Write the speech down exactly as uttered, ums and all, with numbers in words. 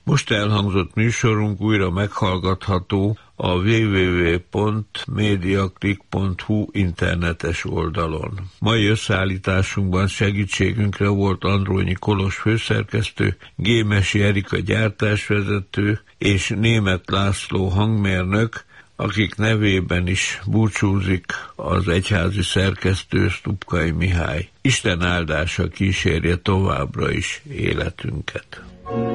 Most elhangzott műsorunk újra meghallgatható a double-u double-u double-u pont mediaclick pont hu internetes oldalon. Mai összeállításunkban segítségünkre volt Andrónyi Kolos főszerkesztő, Gémesi Erika gyártásvezető és Németh László hangmérnök, akik nevében is búcsúzik az egyházi szerkesztő, Stupkai Mihály. Isten áldása kísérje továbbra is életünket.